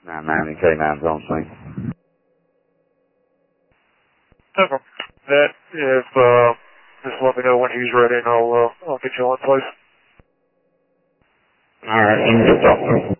990 K9's on scene. No problem. That, if, just let me know when he's ready and I'll get you on, please. Alright, let me get off.